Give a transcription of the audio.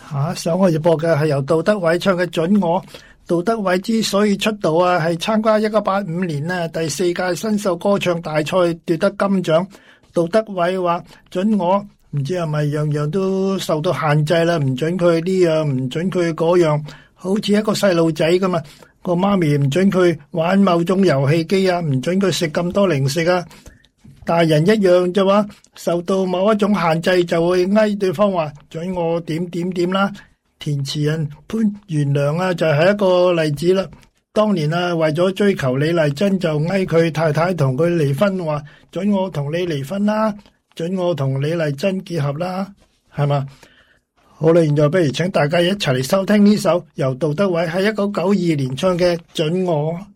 下一首我要播嘅係由杜德偉唱嘅《准我》。杜德偉之所以出道啊，係參加1985年啊第4屆新秀歌唱大賽奪得金獎。杜德偉話：准我唔知係咪樣樣都受到限制啦，唔准佢呢樣，唔准佢嗰樣，好似一個細路仔咁啊。個媽咪唔准佢玩某種遊戲機啊，唔准佢食咁多零食啊。大人一樣就話，受到某一種限制就會嗌對方話准我點點點啦。填詞人潘元良啊就係一個例子啦。當年啊為咗追求李麗珍就嗌佢太太同佢離婚，話准我同你離婚啦，准我同李麗珍結合啦，係嘛？好啦，現在不如請大家一齊嚟收聽呢首由杜德偉喺1992年唱嘅《准我》。